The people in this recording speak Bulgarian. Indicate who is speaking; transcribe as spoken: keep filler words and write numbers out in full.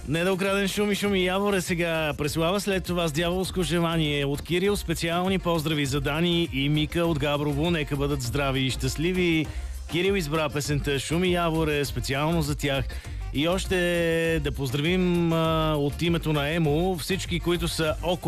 Speaker 1: Не да украден Шуми Шуми Яворе сега преслава, след това с дяволско желание от Кирил. Специални поздрави за Дани и Мика от Габрово. Нека бъдат здрави и щастливи. Кирил избра песента Шуми Яворе специално за тях. И още да поздравим а, от името на Емо всички, които са около